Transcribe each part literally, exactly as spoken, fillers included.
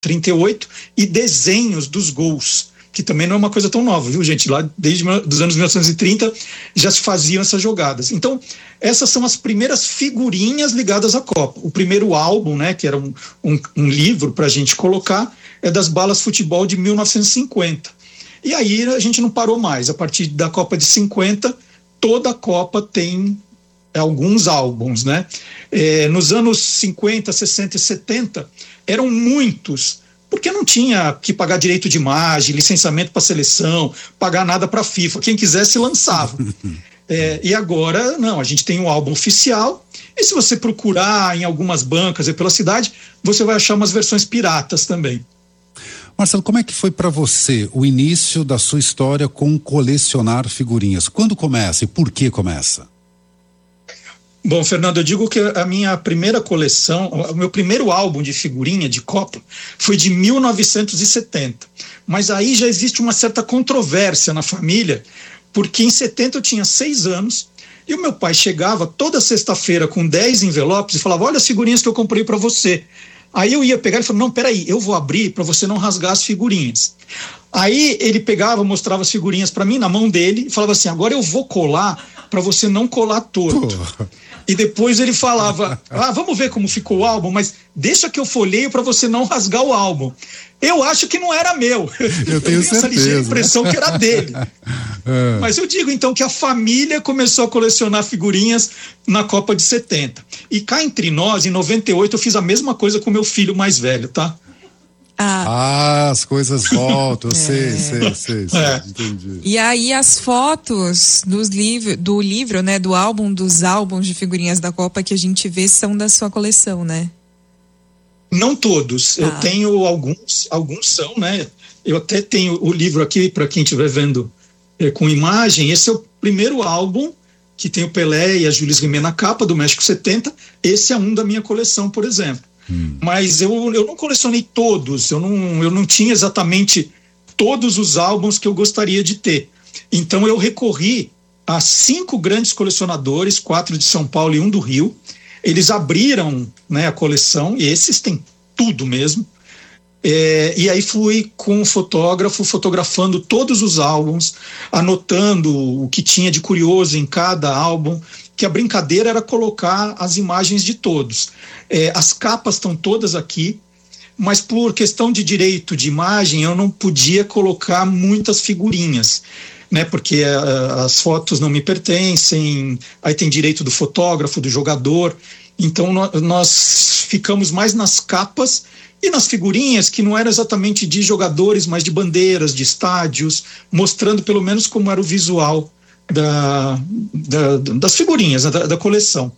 trinta e oito, e desenhos dos gols, que também não é uma coisa tão nova, viu, gente? Lá desde os anos mil novecentos e trinta já se faziam essas jogadas. Então, essas são as primeiras figurinhas ligadas à Copa. O primeiro álbum, né, que era um, um, um livro para a gente colocar, é das Balas Futebol de mil novecentos e cinquenta. E aí a gente não parou mais. A partir da Copa de cinquenta, toda a Copa tem alguns álbuns, né? É, nos anos cinquenta, sessenta e setenta, eram muitos, porque não tinha que pagar direito de imagem, licenciamento para seleção, pagar nada para a FIFA. Quem quisesse lançava. É, e agora, não, a gente tem um álbum oficial, e se você procurar em algumas bancas e pela cidade, você vai achar umas versões piratas também. Marcelo, como é que foi para você o início da sua história com colecionar figurinhas? Quando começa e por que começa? Bom, Fernando, eu digo que a minha primeira coleção, o meu primeiro álbum de figurinha de Copa foi de mil novecentos e setenta. Mas aí já existe uma certa controvérsia na família, porque em setenta eu tinha seis anos e o meu pai chegava toda sexta-feira com dez envelopes e falava: olha as figurinhas que eu comprei para você. Aí eu ia pegar e falava: não, peraí, eu vou abrir para você não rasgar as figurinhas. Aí ele pegava, mostrava as figurinhas para mim na mão dele e falava assim: agora eu vou colar para você não colar torto. Pô. E depois ele falava: ah, vamos ver como ficou o álbum, mas deixa que eu folheio para você não rasgar o álbum. Eu acho que não era meu. Eu tenho, eu tenho essa ligeira impressão que era dele. É. Mas eu digo então que a família começou a colecionar figurinhas na Copa de setenta. E cá entre nós, em noventa e oito, eu fiz a mesma coisa com meu filho mais velho, tá? Ah, ah as coisas voltam, eu sei, sei, sei, sei, é. Entendi. E aí as fotos dos livro, do livro, né, do álbum, dos álbuns de figurinhas da Copa que a gente vê são da sua coleção, né? Não todos, ah. eu tenho alguns, alguns são, né? Eu até tenho o livro aqui, para quem estiver vendo é, com imagem. Esse é o primeiro álbum que tem o Pelé e a Jules Rimet na capa, do México setenta. Esse é um da minha coleção, por exemplo. Hum. Mas eu, eu não colecionei todos, eu não, eu não tinha exatamente todos os álbuns que eu gostaria de ter. Então eu recorri a cinco grandes colecionadores, quatro de São Paulo e um do Rio. Eles abriram, né, a coleção, e esses têm tudo mesmo. É, e aí fui com um fotógrafo fotografando todos os álbuns, anotando o que tinha de curioso em cada álbum, que a brincadeira era colocar as imagens de todos. É, as capas estão todas aqui, mas por questão de direito de imagem eu não podia colocar muitas figurinhas, né, porque uh, as fotos não me pertencem, aí tem direito do fotógrafo, do jogador, então no, nós ficamos mais nas capas e nas figurinhas que não eram exatamente de jogadores, mas de bandeiras, de estádios, mostrando pelo menos como era o visual da, da, das figurinhas, da, da coleção.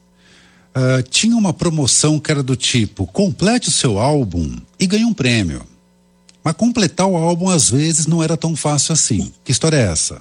Uh, tinha uma promoção que era do tipo: complete o seu álbum e ganhe um prêmio. Mas completar o álbum às vezes não era tão fácil assim. Que história é essa?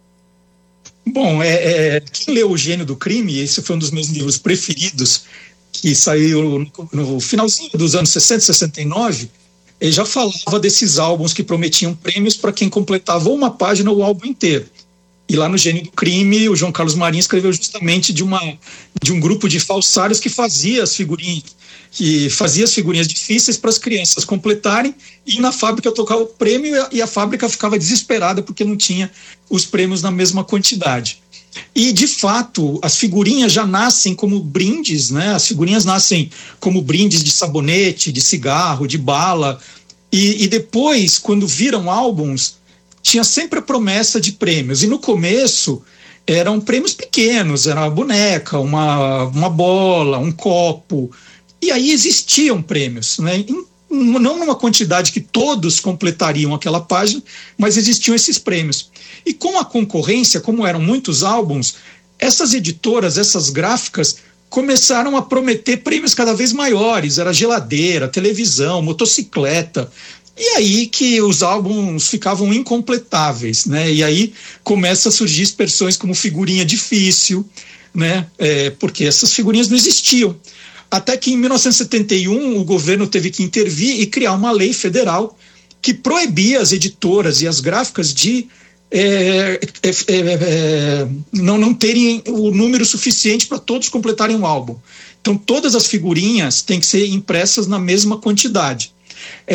Bom, é, é, quem leu O Gênio do Crime, esse foi um dos meus livros preferidos, que saiu no, no finalzinho dos anos sessenta, sessenta e nove, ele já falava desses álbuns que prometiam prêmios para quem completava uma página ou o álbum inteiro. E lá no Gênio do Crime, o João Carlos Marinho escreveu justamente de, uma, de um grupo de falsários que fazia as figurinhas, que fazia as figurinhas difíceis para as crianças completarem e na fábrica tocar o prêmio, e a fábrica ficava desesperada porque não tinha os prêmios na mesma quantidade. E, de fato, as figurinhas já nascem como brindes, né? As figurinhas nascem como brindes de sabonete, de cigarro, de bala, e, e depois, quando viram álbuns, tinha sempre a promessa de prêmios, e no começo eram prêmios pequenos, era uma boneca, uma, uma bola, um copo, e aí existiam prêmios, né? Em, não numa quantidade que todos completariam aquela página, mas existiam esses prêmios. E com a concorrência, como eram muitos álbuns, essas editoras, essas gráficas, começaram a prometer prêmios cada vez maiores, era geladeira, televisão, motocicleta. E aí que os álbuns ficavam incompletáveis, né? E aí começa a surgir expressões como figurinha difícil, né? É, porque essas figurinhas não existiam. Até que em mil novecentos e setenta e um o governo teve que intervir e criar uma lei federal que proibia as editoras e as gráficas de é, é, é, não, não terem o número suficiente para todos completarem o álbum. Então todas as figurinhas têm que ser impressas na mesma quantidade.